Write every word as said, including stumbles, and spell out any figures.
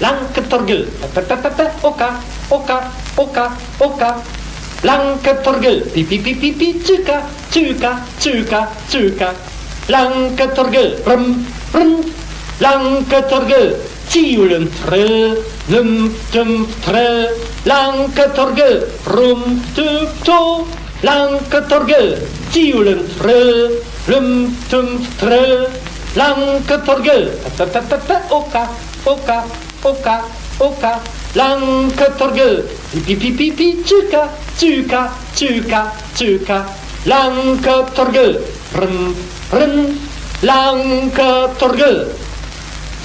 Lanketorgel, oka, oka, oka, oka. Lanketorgel, pipi pipi pipi, tjuka, tjuka, tjuka, tjuka. Lanketorgel, rum, rum. Lanketorgel, tjulen trill, lum tum trill. Lanketorgel, rum tum to. Lanketorgel, tjulen trill, lum tum trill. Lanketorgel, oka, oka, oka, oka. Lanketorgel, pipi pipi pipi, tjuka, tjuka, tjuka, tjuka. Lanketorgel, run, run. Lanketorgel.